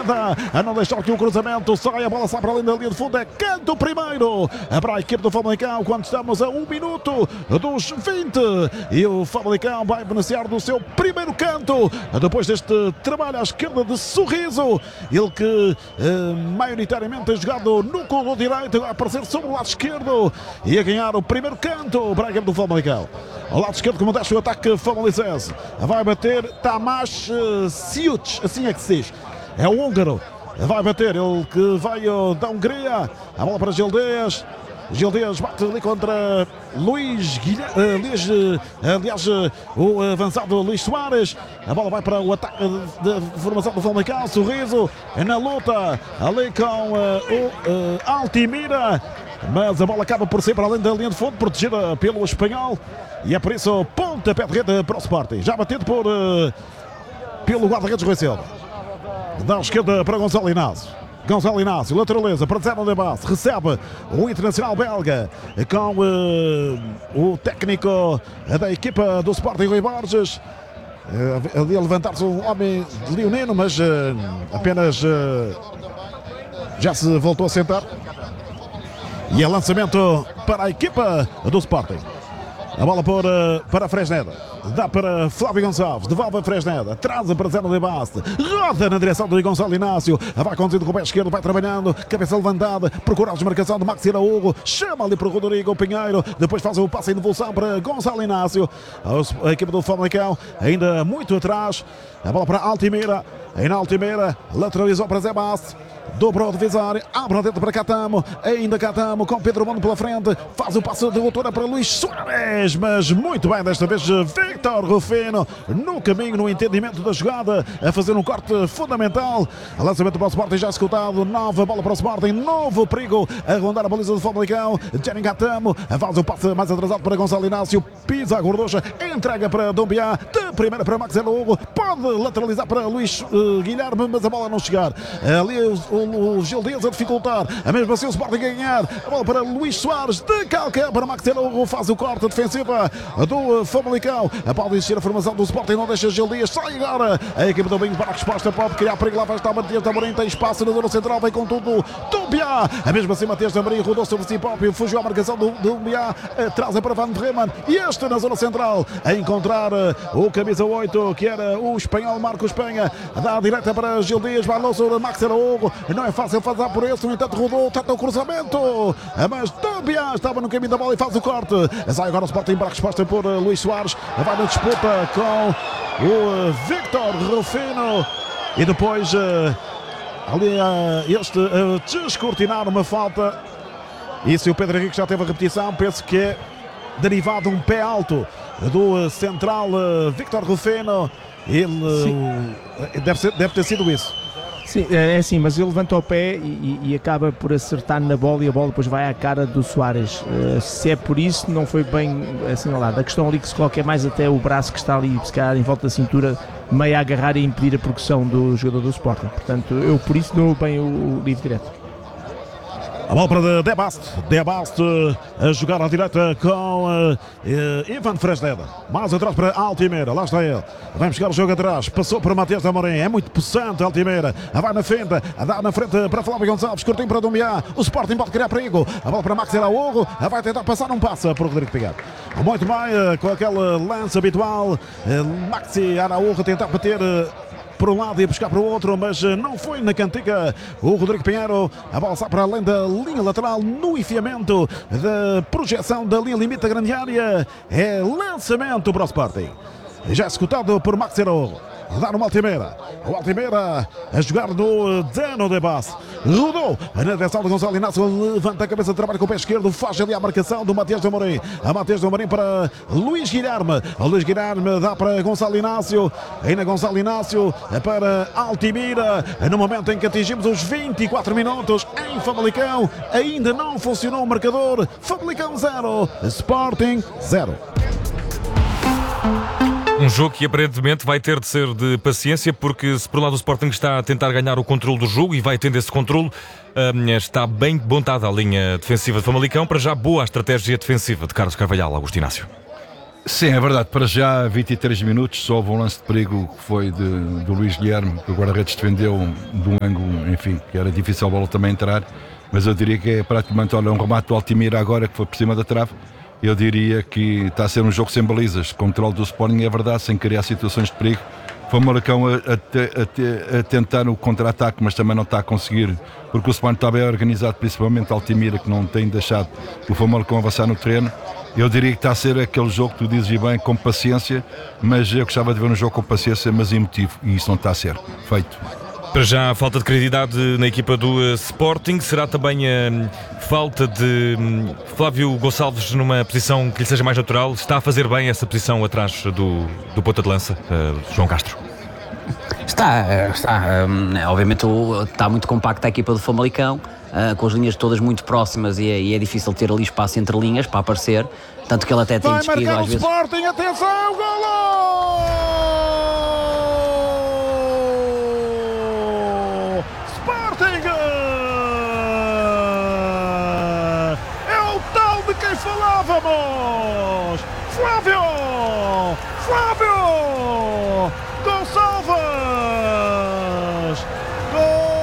esquerda, a não deixar que o cruzamento saia, a bola sai para além da linha de fundo, é canto primeiro para a equipe do Famalicão, quando estamos a 1 minuto dos 20, e o Famalicão vai beneficiar do seu primeiro canto, depois deste trabalho à esquerda de Sorriso, ele que maioritariamente tem jogado no corredor direito, vai aparecer sobre o lado esquerdo e a ganhar o primeiro canto para a equipe do Famalicão. Ao lado esquerdo, como deixa o ataque famalicense, vai bater Tamás Siuc, assim é que se diz, é o húngaro, vai bater, ele que veio da Hungria, a bola para Gildeias. Gildeias bate ali contra Luís Guilherme, aliás, o avançado Luís Soares. A bola vai para o ataque de formação do Famalicão. Sorriso na luta ali com o Altimira, mas a bola acaba por sair para além da linha de fundo, protegida pelo espanhol, e é por isso pontapé de rede para o Sporting, já batido pelo guarda-redes Rui Silva. Da esquerda para Gonçalo Inácio. Gonçalo Inácio, lateraliza para Zeno de Bas, recebe o internacional belga com o técnico da equipa do Sporting, Rui Borges. Ali a levantar-se um homem leonino, mas apenas já se voltou a sentar. E é lançamento para a equipa do Sporting. A bola para Fresneda, dá para Flávio Gonçalves, devolve a Fresneda, traz para Zeno de Baste, roda na direção do Gonçalo Inácio, vai conduzindo com o pé esquerdo, vai trabalhando, cabeça levantada, procura a desmarcação de Maxi Araújo, chama ali para o Rodrigo Pinheiro, depois faz o passe em devolução para Gonçalo Inácio. A equipe do Famalicão ainda muito atrás, a bola para Altimira, em Altimira, lateralizou para Zé Baste. Dobrou o divisório, abre dentro para Catamo, ainda Catamo com Pedro Bono pela frente, faz o passo de altura para Luís Soares, mas muito bem desta vez Victor Rufino no caminho, no entendimento da jogada, a fazer um corte fundamental. Lançamento para o Sporting já executado, nova bola para o Sporting, novo perigo a rondar a baliza do Famalicão. Jenny Catamo faz o passe mais atrasado para Gonçalo Inácio, pisa a gorducha, entrega para Dombiá, de primeira para Maxelo Hugo, pode lateralizar para Luís Guilherme, mas a bola não chegar. Ali o Gildeias a dificultar, a mesmo assim o Sporting a ganhar, a bola para Luís Soares, de calcanhar para Maxelo Hugo, faz o corte defensiva do Famalicão, pode existir a formação do Sporting, não deixa Gildeias, sai agora a equipe do Binho para a resposta, pode criar perigo, lá vai estar Matias Tamorim, tem espaço na zona central, vem com tudo Dombiá, a mesmo assim Matias Tamorim rodou sobre si próprio, fugiu à marcação do Dombiá, traz para Van Bremen, e este na zona central, a encontrar o camisa 8, que era o espanhol Marcos Penha, dá a direita para Gildeias, vai lá sobre Maxelo Hugo, não é fácil fazer por isso, no entanto rodou, tenta o cruzamento, mas Dombiá estava no caminho da bola e faz o corte, sai agora o Sporting para a resposta por Luís Soares, vai na disputa com o Victor Rufino, e depois ali este descortinar uma falta, e se o Pedro Henrique já teve a repetição, penso que é derivado de um pé alto do central Victor Rufino, ele deve ter sido isso. Sim, é assim, mas ele levanta o pé e acaba por acertar na bola, e a bola depois vai à cara do Soares. Se é por isso, não foi bem assinalado. A questão ali que se coloca é mais até o braço que está ali, se calhar em volta da cintura, meio a agarrar e impedir a progressão do jogador do Sporting. Portanto, eu por isso dou bem o livre direto. A bola para De Baste a jogar à direita com Ivan Fresneda. Mais atrás para Altimira, lá está ele. Vai buscar o jogo atrás, passou para Matias Tamorim, é muito possante Altimira. Vai na frente, a dar na frente para Flávio Gonçalves, curtinho para Dombiá. O Sporting pode criar perigo. A bola para Maxi Araújo, vai tentar passar, não passa por Rodrigo Pinheiro. Muito bem, com aquele lance habitual. Maxi Araújo tentar bater por um lado e buscar para o outro, mas não foi na cantiga o Rodrigo Pinheiro. A bola sai para além da linha lateral, no enfiamento da projeção da linha limite da grande área. É lançamento para o Sporting, já executado por Maxi Araújo. Dá no Altimira, o Altimira a jogar no Zeno de Bas, rodou na direção do Gonçalo Inácio, levanta a cabeça de trabalho com o pé esquerdo, faz ali a marcação do Matias Tamorim, a Matias Tamorim para Luís Guilherme, o Luís Guilherme dá para Gonçalo Inácio, ainda Gonçalo Inácio para Altimira, no momento em que atingimos os 24 minutos em Famalicão, ainda não funcionou o marcador. Famalicão 0, Sporting 0. Um jogo que aparentemente vai ter de ser de paciência, porque se por um lado o Sporting está a tentar ganhar o controle do jogo e vai tendo esse controle, está bem montada a linha defensiva de Famalicão. Para já, boa a estratégia defensiva de Carlos Carvalhal, Augusto Inácio. Sim, é verdade. Para já, 23 minutos, só houve um lance de perigo que foi do Luís Guilherme, que o guarda-redes defendeu de um ângulo, enfim, que era difícil a bola também entrar, mas eu diria que é praticamente, olha, um remate do Altimira agora, que foi por cima da trave. Eu diria que está a ser um jogo sem balizas, controle do Sporting, é verdade, sem criar situações de perigo. Foi o Marcão a tentar o contra-ataque, mas também não está a conseguir, porque o Sporting está bem organizado, principalmente Altimira, que não tem deixado o Famalicão avançar no terreno. Eu diria que está a ser aquele jogo que tu dizes bem, com paciência, mas eu gostava de ver um jogo com paciência, mas emotivo, e isso não está a ser feito. Para já, falta de credibilidade na equipa do Sporting. Será também a falta de Flávio Gonçalves numa posição que lhe seja mais natural? Está a fazer bem essa posição atrás do ponta de lança, João Castro? Está. Obviamente está muito compacta a equipa do Famalicão, com as linhas todas muito próximas e é difícil ter ali espaço entre linhas para aparecer, tanto que ele até tem Vai descido marcar às o vezes. Sporting, atenção, golo! Sporting! É o tal de quem falávamos! Flávio